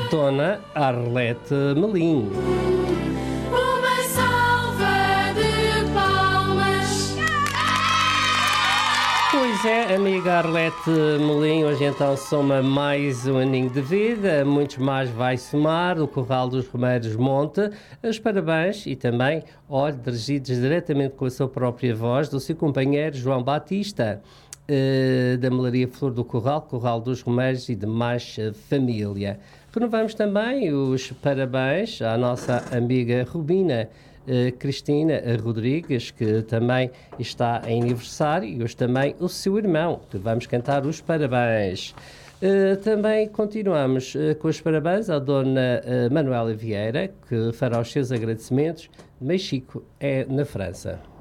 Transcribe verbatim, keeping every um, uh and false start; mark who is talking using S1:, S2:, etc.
S1: Dona Arlete Melim.
S2: Uma salva de palmas.
S1: Pois é, amiga Arlete Melim, hoje então soma mais um aninho de vida, muitos mais vai somar, o Curral dos Romeiros Monte, os parabéns e também, olha, dirigidos diretamente com a sua própria voz, do seu companheiro João Batista, uh, da Melaria Flor do Curral, Curral dos Romeiros e demais uh, família. Renovamos também os parabéns à nossa amiga Rubina Uh, Cristina Rodrigues, que também está em aniversário, e hoje também o seu irmão, que vamos cantar os parabéns. Uh, também continuamos uh, com os parabéns à dona uh, Manuela Vieira, que fará os seus agradecimentos de Mexico, é na França.